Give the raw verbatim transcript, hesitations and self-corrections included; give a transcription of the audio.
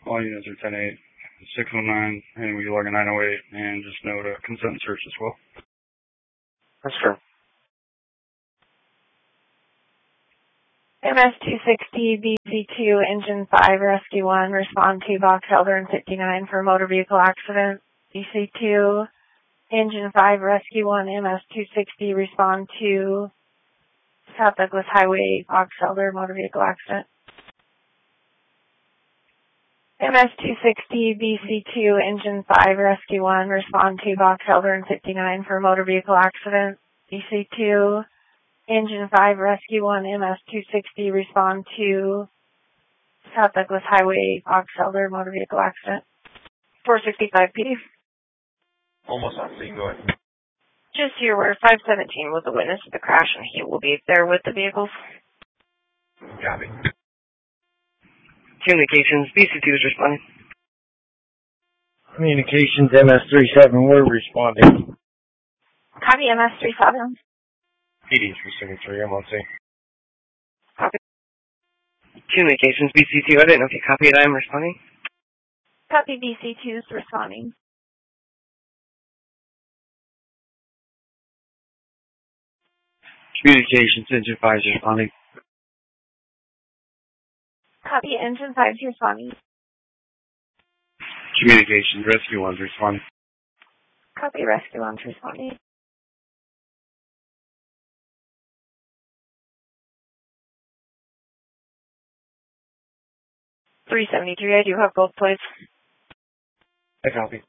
All units are ten eight, six one nine, and we log a nine oh eight, and just note a consent search as well. That's true. M S two sixty, B C two, Engine five, Rescue one, respond to Box Elder and fifty-nine for motor vehicle accident. B C two, Engine five, Rescue one, M S two sixty, respond to South Douglas Highway, Box Elder, motor vehicle accident. M S two sixty, B C two, Engine five, Rescue one, respond to Box Elder and fifty-nine for motor vehicle accident. B C two, Engine five, Rescue one, M S two sixty, respond to South Douglas Highway, Box Elder, motor vehicle accident. four sixty-five P D. Almost on scene, go ahead. Just here where five seventeen was a witness of the crash and he will be there with the vehicles. Copy. Communications, B C two is responding. Communications, M S thirty-seven, we're responding. Copy, M S thirty-seven. P D for signature, M L C. Copy. Communications, B C two, I didn't know if you copied, I am responding. Copy, B C two is responding. Communications, Engine five is responding. Copy, Engine five is responding. Communications, Rescue one is responding. Copy, Rescue one is responding. three seventy-three, I do have both plates. I copy.